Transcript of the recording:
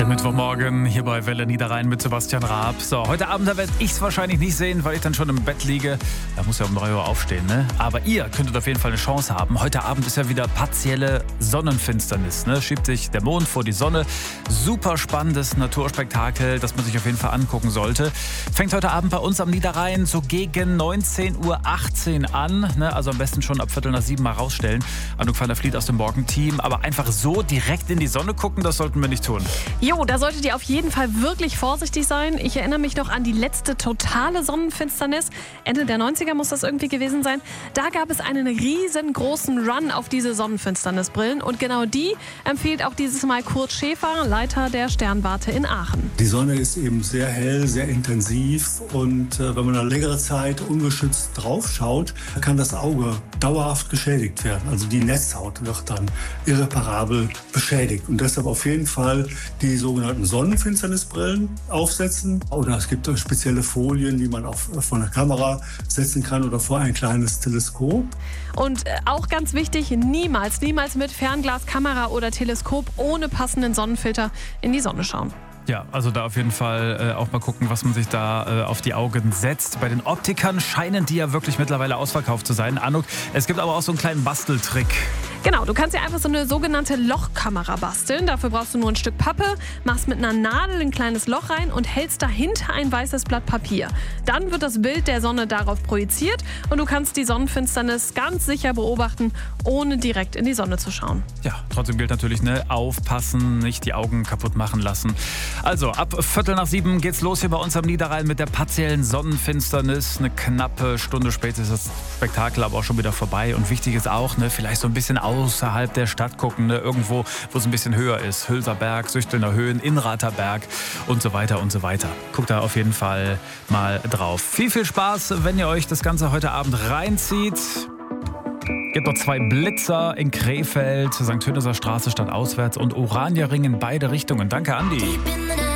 Der Mittwochmorgen hier bei Welle Niederrhein mit Sebastian Raab. So, heute Abend, da werde ich es wahrscheinlich nicht sehen, weil ich dann schon im Bett liege. Da muss ja um 3 Uhr aufstehen, ne? Aber ihr könntet auf jeden Fall eine Chance haben. Heute Abend ist ja wieder partielle Sonnenfinsternis, ne? Schiebt sich der Mond vor die Sonne. Super spannendes Naturspektakel, das man sich auf jeden Fall angucken sollte. Fängt heute Abend bei uns am Niederrhein so gegen 19:18 Uhr an, ne? Also am besten schon ab 6:45 mal rausstellen. Anouk van der Vliet aus dem Morgenteam. Aber einfach so direkt in die Sonne gucken, das sollten wir nicht tun. Jo, da solltet ihr auf jeden Fall wirklich vorsichtig sein. Ich erinnere mich noch an die letzte totale Sonnenfinsternis. Ende der 90er muss das irgendwie gewesen sein. Da gab es einen riesengroßen Run auf diese Sonnenfinsternisbrillen. Und genau die empfiehlt auch dieses Mal Kurt Schäfer, Leiter der Sternwarte in Aachen. Die Sonne ist eben sehr hell, sehr intensiv. Und wenn man eine längere Zeit ungeschützt drauf schaut, kann das Auge dauerhaft geschädigt werden. Also die Netzhaut wird dann irreparabel beschädigt. Und deshalb auf jeden Fall die sogenannten Sonnenfinsternisbrillen aufsetzen. Oder es gibt spezielle Folien, die man auch vor eine Kamera setzen kann oder vor ein kleines Teleskop. Und auch ganz wichtig, niemals mit Fernglas, Kamera oder Teleskop ohne passenden Sonnenfilter in die Sonne schauen. Ja, also da auf jeden Fall auch mal gucken, was man sich da auf die Augen setzt. Bei den Optikern scheinen die ja wirklich mittlerweile ausverkauft zu sein. Anouk, es gibt aber auch so einen kleinen Basteltrick. Genau, du kannst dir einfach so eine sogenannte Lochkamera basteln. Dafür brauchst du nur ein Stück Pappe, machst mit einer Nadel ein kleines Loch rein und hältst dahinter ein weißes Blatt Papier. Dann wird das Bild der Sonne darauf projiziert und du kannst die Sonnenfinsternis ganz sicher beobachten, ohne direkt in die Sonne zu schauen. Ja, trotzdem gilt natürlich, ne, aufpassen, nicht die Augen kaputt machen lassen. Also, ab 6:45 geht's los hier bei uns am Niederrhein mit der partiellen Sonnenfinsternis. Eine knappe Stunde später ist das Spektakel aber auch schon wieder vorbei. Und wichtig ist auch, ne, vielleicht so ein bisschen außerhalb der Stadt gucken, ne, irgendwo, wo es ein bisschen höher ist. Hülser Berg, Süchtelner Höhen, Inrather Berg und so weiter und so weiter. Guckt da auf jeden Fall mal drauf. Viel Spaß, wenn ihr euch das Ganze heute Abend reinzieht. Gibt noch 2 Blitzer in Krefeld, St. Töniser Straße statt auswärts und Oranienring in beide Richtungen. Danke, Andi.